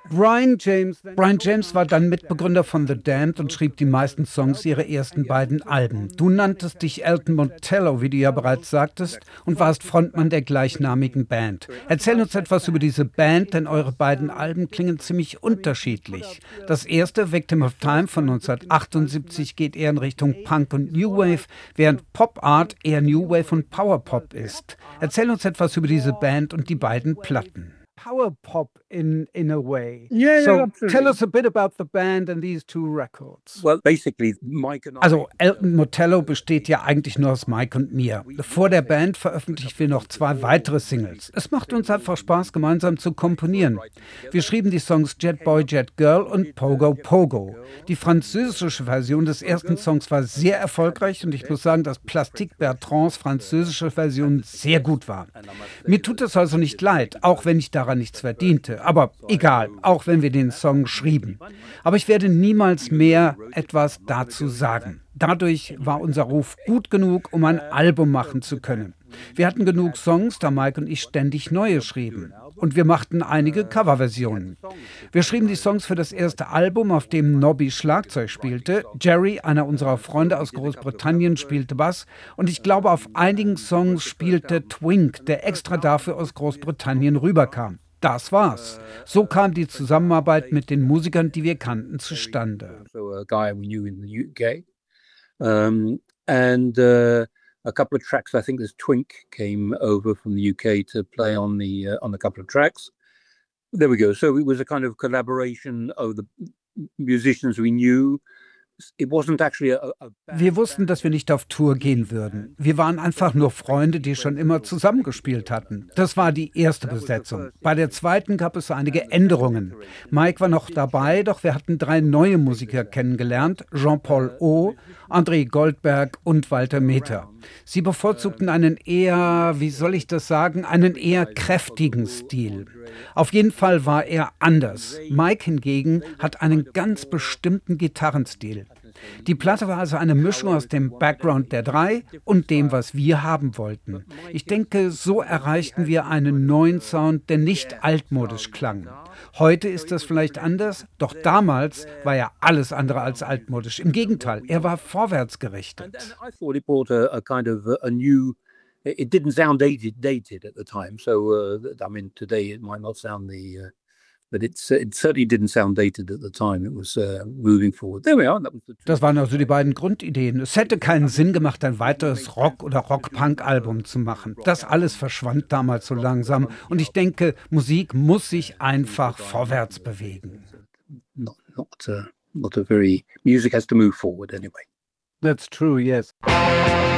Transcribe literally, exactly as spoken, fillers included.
Brian James, Brian James war dann Mitbegründer von The Damned und schrieb die meisten Songs ihrer ersten beiden Alben. Du nanntest dich Elton Motello, wie du ja bereits sagtest, und warst Frontmann der gleichnamigen Band. Erzähl uns etwas über diese Band, denn eure beiden Alben klingen ziemlich unterschiedlich. Das erste, Victim of Time von neunzehnhundertachtundsiebzig, geht eher in Richtung Punk und New Wave, während Pop Art eher New Wave und Power Pop ist. Erzähl uns etwas über diese Band und die beiden Platten. Power pop in in a way. Yeah, So yeah, absolutely. tell us a bit about the band and these two records. Well, basically, Mike and I. Also Elton Motello besteht ja eigentlich nur aus Mike und mir. Vor der Band veröffentlichten wir noch zwei weitere Singles. Es macht uns einfach Spaß, gemeinsam zu komponieren. Wir schrieben die Songs Jet Boy, Jet Girl und Pogo Pogo. Die französische Version des ersten Songs war sehr erfolgreich und ich muss sagen, dass Plastique Bertrands französische Version sehr gut war. Mir tut es also nicht leid, auch wenn ich daran nichts verdiente. Aber egal, auch wenn wir den Song schrieben. Aber ich werde niemals mehr etwas dazu sagen. Dadurch war unser Ruf gut genug, um ein Album machen zu können. Wir hatten genug Songs, da Mike und ich ständig neue schrieben. Und wir machten einige Coverversionen. Wir schrieben die Songs für das erste Album, auf dem Nobby Schlagzeug spielte. Jerry, einer unserer Freunde aus Großbritannien, spielte Bass. Und ich glaube, auf einigen Songs spielte Twink, der extra dafür aus Großbritannien rüberkam. Das war's. So kam die Zusammenarbeit mit den Musikern, die wir kannten, zustande. So a guy we knew in the U K. Um, and uh, a couple of tracks, I think this Twink came over from the U K to play on the uh, on a couple of tracks. There we go. So it was a kind of collaboration of the musicians we knew. It wasn't actually a, a Wir wussten, dass wir nicht auf Tour gehen würden. Wir waren einfach nur Freunde, die schon immer zusammengespielt hatten. Das war die erste Besetzung. Bei der zweiten gab es einige Änderungen. Mike war noch dabei, doch wir hatten drei neue Musiker kennengelernt: Jean-Paul O., André Goldberg und Walter Meter. Sie bevorzugten einen eher, wie soll ich das sagen, einen eher kräftigen Stil. Auf jeden Fall war er anders. Mike hingegen hat einen ganz bestimmten Gitarrenstil. Die Platte war also eine Mischung aus dem Background der drei und dem, was wir haben wollten. Ich denke, so erreichten wir einen neuen Sound, der nicht altmodisch klang. Heute ist das vielleicht anders, doch damals war er alles andere als altmodisch. Im Gegenteil, er war vorwärtsgerichtet. I thought it brought a, a kind of a new. It didn't sound dated, dated at the time. So uh, I mean, today it might not sound the. Uh, But it's, it certainly didn't sound dated at the time. It was uh, moving forward. There we are. That was the Das waren also die beiden Grundideen. Es hätte keinen Sinn gemacht, ein weiteres Rock- oder Rock-Punk-Album zu machen. Das alles verschwand damals so langsam. Und ich denke, Musik muss sich einfach vorwärts bewegen. Not, not, uh, not a very. Music has to move forward anyway. That's true, yes.